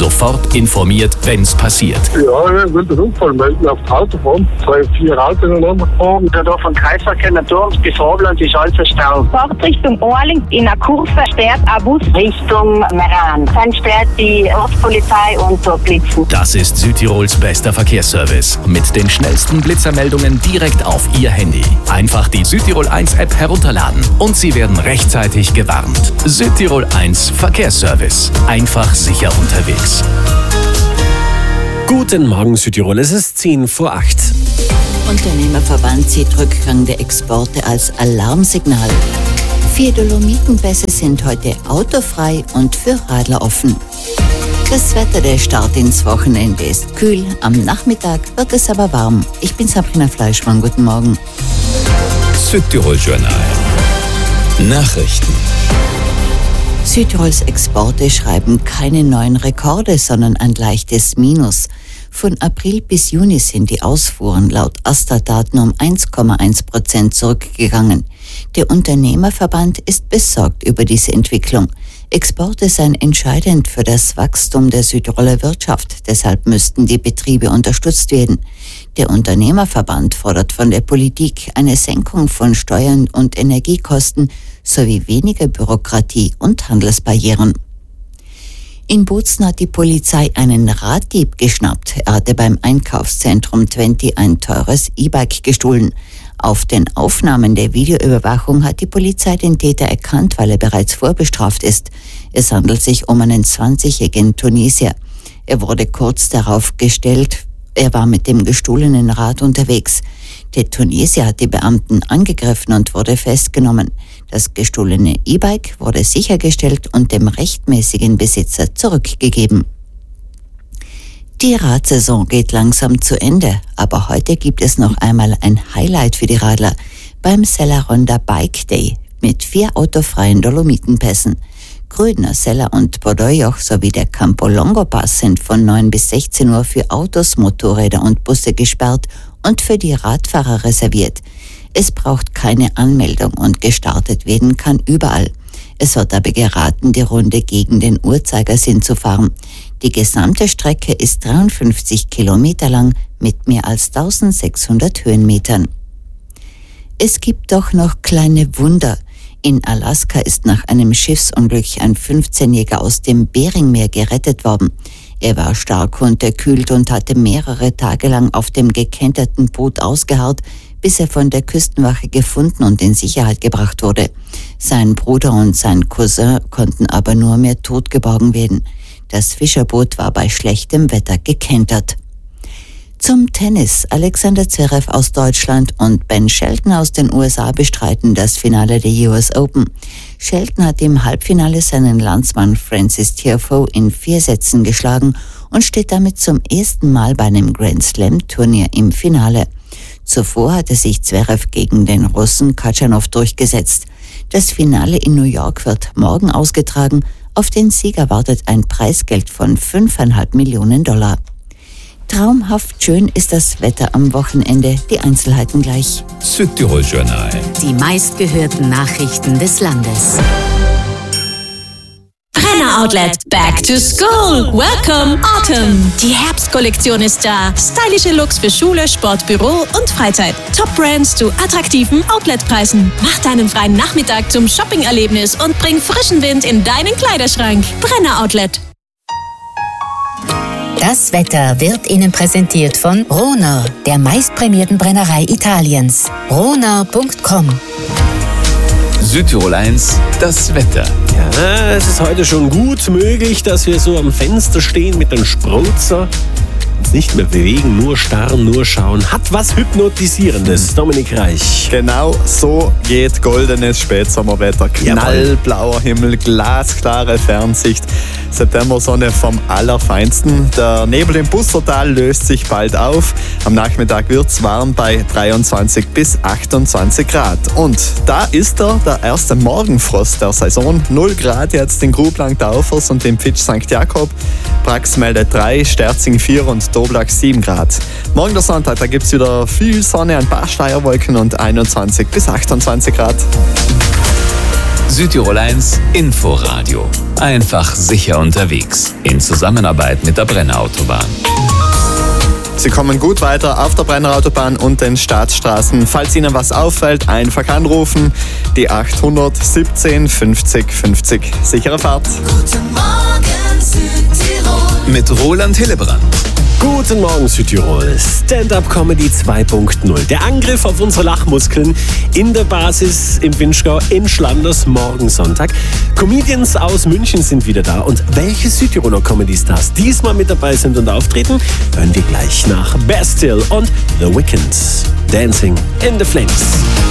Sofort informiert, wenn's passiert. Ja, ich will den Unfall melden auf der Autobahn. 2, 4 Autos ineinander gefahren. Da von Kreisverkehr Naturums bis Vorland ist alles ein Stau. Fahrt Richtung Orling in einer Kurve sperrt ein Bus Richtung Meran. Dann sperrt die Ortspolizei und so Blitzen. Das ist Südtirols bester Verkehrsservice. Mit den schnellsten Blitzermeldungen direkt auf Ihr Handy. Einfach die Südtirol 1 App herunterladen und Sie werden rechtzeitig gewarnt. Südtirol 1 Verkehrsservice. Einfach sicher unterwegs. Guten Morgen Südtirol, es ist 10 vor 8. Unternehmerverband sieht Rückgang der Exporte als Alarmsignal. 4 Dolomitenpässe sind heute autofrei und für Radler offen. Das Wetter, der Start ins Wochenende ist kühl, am Nachmittag wird es aber warm. Ich bin Sabrina Fleischmann, guten Morgen. Südtirol Journal. Nachrichten. Südtirols Exporte schreiben keine neuen Rekorde, sondern ein leichtes Minus. Von April bis Juni sind die Ausfuhren laut AStA-Daten um 1,1% zurückgegangen. Der Unternehmerverband ist besorgt über diese Entwicklung. Exporte seien entscheidend für das Wachstum der Südtiroler Wirtschaft, deshalb müssten die Betriebe unterstützt werden. Der Unternehmerverband fordert von der Politik eine Senkung von Steuern und Energiekosten sowie weniger Bürokratie und Handelsbarrieren. In Bozen hat die Polizei einen Raddieb geschnappt. Er hatte beim Einkaufszentrum 20 ein teures E-Bike gestohlen. Auf den Aufnahmen der Videoüberwachung hat die Polizei den Täter erkannt, weil er bereits vorbestraft ist. Es handelt sich um einen 20-jährigen Tunesier. Er wurde kurz darauf gestellt. Er war mit dem gestohlenen Rad unterwegs. Der Tunesier hat die Beamten angegriffen und wurde festgenommen. Das gestohlene E-Bike wurde sichergestellt und dem rechtmäßigen Besitzer zurückgegeben. Die Radsaison geht langsam zu Ende, aber heute gibt es noch einmal ein Highlight für die Radler beim Sellaronda Bike Day mit 4 autofreien Dolomitenpässen. Grödner, Sella und Bordeaux sowie der Campo Longo Pass sind von 9 bis 16 Uhr für Autos, Motorräder und Busse gesperrt und für die Radfahrer reserviert. Es braucht keine Anmeldung und gestartet werden kann überall. Es wird aber geraten, die Runde gegen den Uhrzeigersinn zu fahren. Die gesamte Strecke ist 53 Kilometer lang mit mehr als 1600 Höhenmetern. Es gibt doch noch kleine Wunder. In Alaska ist nach einem Schiffsunglück ein 15-Jähriger aus dem Beringmeer gerettet worden. Er war stark unterkühlt und hatte mehrere Tage lang auf dem gekenterten Boot ausgeharrt, bis er von der Küstenwache gefunden und in Sicherheit gebracht wurde. Sein Bruder und sein Cousin konnten aber nur mehr tot geborgen werden. Das Fischerboot war bei schlechtem Wetter gekentert. Zum Tennis. Alexander Zverev aus Deutschland und Ben Shelton aus den USA bestreiten das Finale der US Open. Shelton hat im Halbfinale seinen Landsmann Francis Tiafoe in 4 Sätzen geschlagen und steht damit zum ersten Mal bei einem Grand Slam Turnier im Finale. Zuvor hatte sich Zverev gegen den Russen Khachanov durchgesetzt. Das Finale in New York wird morgen ausgetragen. Auf den Sieger wartet ein Preisgeld von $5,5 Millionen. Traumhaft schön ist das Wetter am Wochenende. Die Einzelheiten gleich. Südtirol Journal. Die meistgehörten Nachrichten des Landes. Brenner Outlet, back to school. Welcome Autumn. Die Herbstkollektion ist da. Stylische Looks für Schule, Sport, Büro und Freizeit. Top-Brands zu attraktiven Outletpreisen. Mach deinen freien Nachmittag zum Shopping-Erlebnis und bring frischen Wind in deinen Kleiderschrank. Brenner Outlet. Das Wetter wird Ihnen präsentiert von Rohner, der meistprämierten Brennerei Italiens. Rohner.com. Südtirol 1, das Wetter. Ja, es ist heute schon gut möglich, dass wir so am Fenster stehen mit dem Sprutzer. Uns nicht mehr bewegen, nur starren, nur schauen. Hat was Hypnotisierendes. Dominik Reich. Genau so geht goldenes Spätsommerwetter. Knallblauer Himmel, glasklare Fernsicht. Septembersonne vom Allerfeinsten. Der Nebel im Bustertal löst sich bald auf. Am Nachmittag wird's warm bei 23 bis 28 Grad. Und da ist der erste Morgenfrost der Saison. 0 Grad jetzt in Grublang-Daufers und im Fitsch St. Jakob. Prax meldet 3, Sterzing 4 und Doblag 7 Grad. Morgen der Sonntag, da gibt's wieder viel Sonne, ein paar Steierwolken und 21 bis 28 Grad. Südtirol 1 Inforadio. Einfach sicher unterwegs. In Zusammenarbeit mit der Brennerautobahn. Sie kommen gut weiter auf der Brennerautobahn und den Staatsstraßen. Falls Ihnen was auffällt, einfach anrufen. Die 800 17 50 50. Sichere Fahrt. Guten Morgen Südtirol. Mit Roland Hillebrand. Guten Morgen Südtirol. Stand-up-Comedy 2.0. Der Angriff auf unsere Lachmuskeln in der Basis im Vinschgau in Schlanders morgen Sonntag. Comedians aus München sind wieder da. Und welche Südtiroler Comedy-Stars diesmal mit dabei sind und auftreten, hören wir gleich nach Bastille und The Weeknd. Dancing in the Flames.